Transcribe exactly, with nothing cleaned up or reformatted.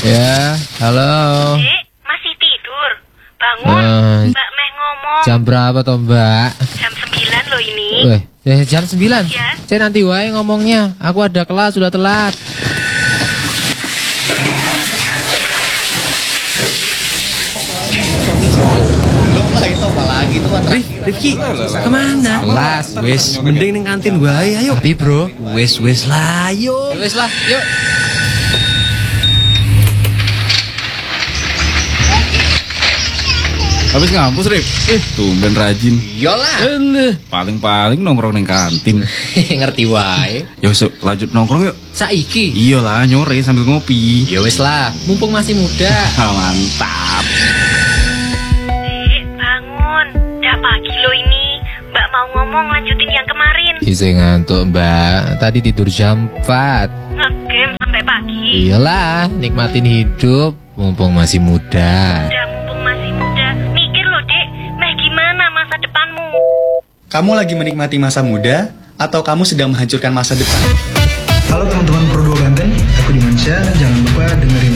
Ya, halo. Dek, masih tidur? Bangun, Eh, Mbak Meh ngomong. Jam berapa toh Mbak? Jam sembilan loh ini. Weh, eh, jam sembilan. Ya. Saya nanti wae ngomongnya. Aku ada kelas, sudah telat. Rifki, kemana? Kelas, wis. Mending ning kantin wae ayo. Tapi bro, Wes wes lah ayo. wis lah, yuk. Habis ngampus, Rip? Eh, tumben rajin. Yolah. Eh, paling-paling nongkrong ning kantin. Ngerti wae. Ya wis, lanjut nongkrong yuk. Saiki. Iyalah, nyore sambil ngopi. Ya wis lah, mumpung masih muda. Ah, mantap. Dek, bangun. Udah pagi loh ini. Mbak mau ngomong lanjutin yang kemarin. Bisa ngantuk Mbak, tadi tidur jam empat. Ngegame sampai pagi. Iyalah, nikmatin hidup mumpung masih muda. Udah mumpung masih muda. Mikir loh, Dek. Meh gimana masa depanmu? Kamu lagi menikmati masa muda atau kamu sedang menghancurkan masa depan? Halo teman-teman Pro dua Banten, aku Dimansyah. Jangan lupa dengerin